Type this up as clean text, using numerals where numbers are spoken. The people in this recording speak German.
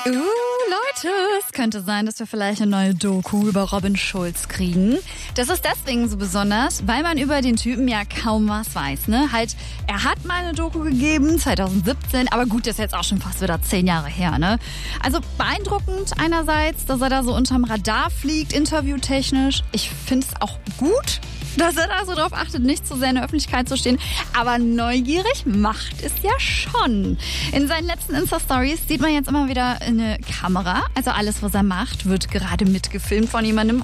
Leute, es könnte sein, dass wir vielleicht eine neue Doku über Robin Schulz kriegen. Das ist deswegen so besonders, weil man über den Typen ja kaum was weiß, ne? Halt, er hat mal eine Doku gegeben, 2017, aber gut, das ist jetzt auch schon fast wieder 10 Jahre her, ne? Also beeindruckend einerseits, dass er da so unterm Radar fliegt, interviewtechnisch. Ich finde es auch gut, dass er da so drauf achtet, nicht zu sehr in der Öffentlichkeit zu stehen. Aber neugierig macht es ja schon. In seinen letzten Insta-Stories sieht man jetzt immer wieder eine Kamera. Also alles, was er macht, wird gerade mitgefilmt von jemandem.